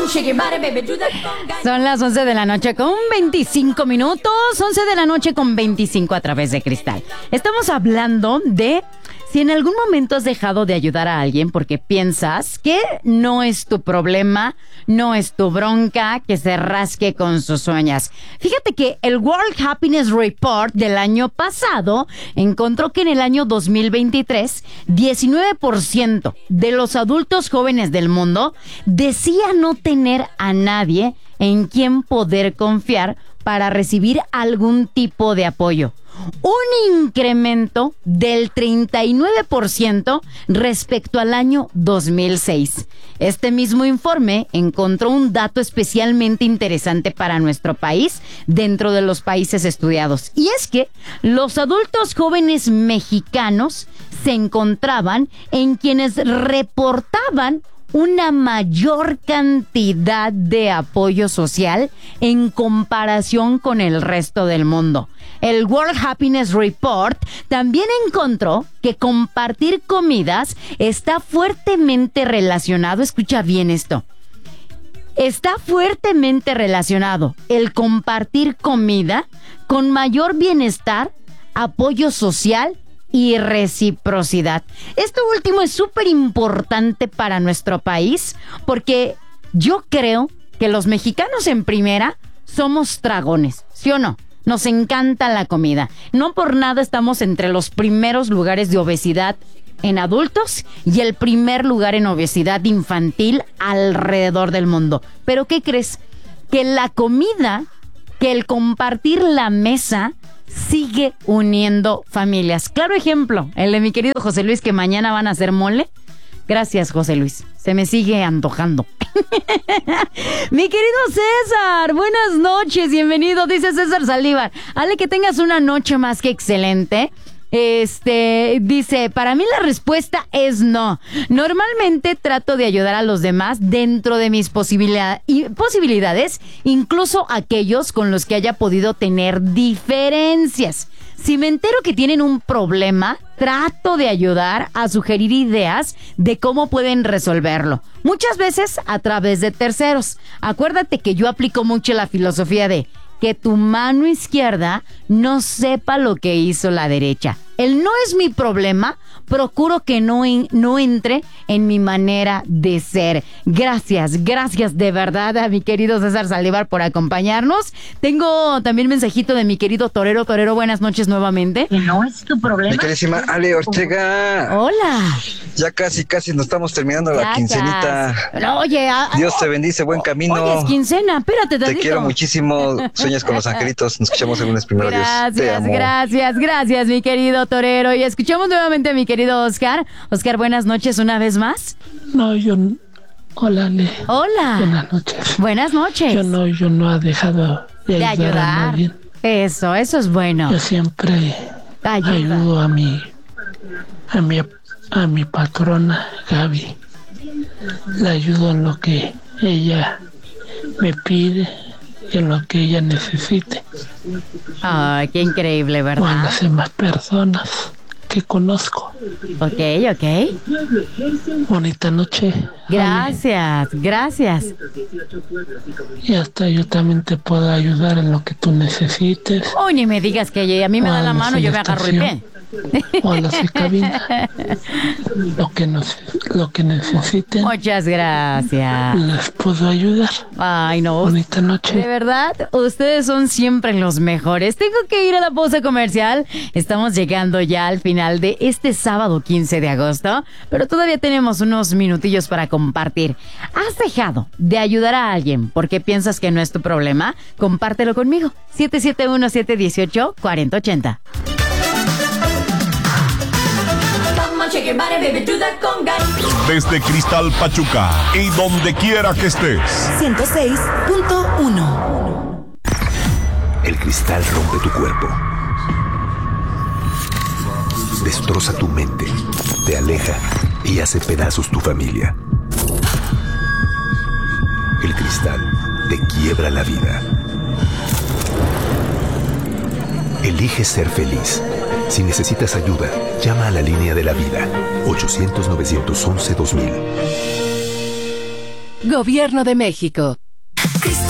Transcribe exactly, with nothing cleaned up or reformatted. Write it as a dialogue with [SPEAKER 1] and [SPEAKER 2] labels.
[SPEAKER 1] Son las once de la noche con veinticinco minutos. once de la noche con veinticinco a través de Cristal. Estamos hablando de si en algún momento has dejado de ayudar a alguien porque piensas que no es tu problema, no es tu bronca, que se rasque con sus uñas. Fíjate que el World Happiness Report del año pasado encontró que en el año dos mil veintitrés, diecinueve por ciento de los adultos jóvenes del mundo decía no tener a nadie en quien poder confiar para recibir algún tipo de apoyo. Un incremento del treinta y nueve por ciento respecto al año dos mil seis. Este mismo informe encontró un dato especialmente interesante para nuestro país dentro de los países estudiados. Y es que los adultos jóvenes mexicanos se encontraban en quienes reportaban una mayor cantidad de apoyo social en comparación con el resto del mundo. El World Happiness Report también encontró que compartir comidas está fuertemente relacionado, escucha bien esto, está fuertemente relacionado el compartir comida con mayor bienestar, apoyo social y reciprocidad. Esto último es súper importante para nuestro país porque yo creo que los mexicanos en primera somos tragones, ¿sí o no? Nos encanta la comida. No por nada estamos entre los primeros lugares de obesidad en adultos y el primer lugar en obesidad infantil alrededor del mundo. Pero ¿qué crees? Que la comida, que el compartir la mesa sigue uniendo familias. Claro ejemplo, el de mi querido José Luis, que mañana van a hacer mole. Gracias, José Luis. Se me sigue antojando. Mi querido César, buenas noches, bienvenido. Dice César Saldívar. Ale, que tengas una noche más que excelente. Este, dice, para mí la respuesta es no. Normalmente trato de ayudar a los demás dentro de mis posibilidad- posibilidades, incluso aquellos con los que haya podido tener diferencias. Si me entero que tienen un problema, trato de ayudar a sugerir ideas de cómo pueden resolverlo. Muchas veces a través de terceros. Acuérdate que yo aplico mucho la filosofía de que tu mano izquierda no sepa lo que hizo la derecha. El no es mi problema, procuro que no, en, no entre en mi manera de ser. Gracias, gracias de verdad a mi querido César Saldívar por acompañarnos. Tengo también mensajito de mi querido Torero. Torero, buenas noches nuevamente.
[SPEAKER 2] Que no es tu problema.
[SPEAKER 3] Mi queridísima Ale Ortega.
[SPEAKER 1] Hola.
[SPEAKER 3] Ya casi, casi nos estamos terminando la
[SPEAKER 1] Ya,
[SPEAKER 3] quincenita.
[SPEAKER 1] ya. Oye, a,
[SPEAKER 3] Dios te bendice, buen camino.
[SPEAKER 1] Oye, es quincena, espérate tantito.
[SPEAKER 3] Te quiero muchísimo. Sueñas con los angelitos. Nos escuchamos el lunes primero. Dios. Te
[SPEAKER 1] Gracias,
[SPEAKER 3] amo.
[SPEAKER 1] gracias, gracias, mi querido Torero. Y escuchamos nuevamente a mi querido Oscar. Oscar, buenas noches una vez más.
[SPEAKER 4] No, yo no. Hola, Ale.
[SPEAKER 1] Hola.
[SPEAKER 4] Buenas noches.
[SPEAKER 1] Buenas noches.
[SPEAKER 4] Yo no, yo no he dejado de,
[SPEAKER 1] De
[SPEAKER 4] ayudar,
[SPEAKER 1] ayudar.
[SPEAKER 4] a nadie.
[SPEAKER 1] Eso, eso es bueno.
[SPEAKER 4] Yo siempre
[SPEAKER 1] Ayuda.
[SPEAKER 4] ayudo a mi, a mi, a mi patrona Gaby. La ayudo en lo que ella me pide y en lo que ella necesite.
[SPEAKER 1] Ay, qué increíble,
[SPEAKER 4] O a
[SPEAKER 1] ¿verdad?
[SPEAKER 4] las demás personas que conozco.
[SPEAKER 1] Ok, ok.
[SPEAKER 4] Bonita noche.
[SPEAKER 1] Gracias, gracias.
[SPEAKER 4] Y hasta yo también te puedo ayudar en lo que tú necesites.
[SPEAKER 1] Uy, ni me digas que a mí me da la
[SPEAKER 4] Vamos
[SPEAKER 1] mano y
[SPEAKER 4] en
[SPEAKER 1] yo
[SPEAKER 4] la
[SPEAKER 1] me agarro el pie.
[SPEAKER 4] O a las de cabina. Lo que, nos, lo que necesiten,
[SPEAKER 1] Muchas gracias.
[SPEAKER 4] les puedo ayudar.
[SPEAKER 1] Ay, no.
[SPEAKER 4] Bonita
[SPEAKER 1] De
[SPEAKER 4] noche.
[SPEAKER 1] verdad, ustedes son siempre los mejores. Tengo que ir a la pausa comercial. Estamos llegando ya al final de este sábado quince de agosto, pero todavía tenemos unos minutillos para compartir. ¿Has dejado de ayudar a alguien porque piensas que no es tu problema? Compártelo conmigo. siete siete uno, siete uno ocho, cuatro cero ocho cero.
[SPEAKER 5] Desde Cristal Pachuca y donde quiera que estés.
[SPEAKER 6] ciento seis punto uno.
[SPEAKER 7] El cristal rompe tu cuerpo. Destroza tu mente, te aleja y hace pedazos tu familia. El cristal te quiebra la vida. Elige ser feliz. Si necesitas ayuda, llama a la línea de la vida. ochocientos, novecientos once, dos mil.
[SPEAKER 2] Gobierno de México.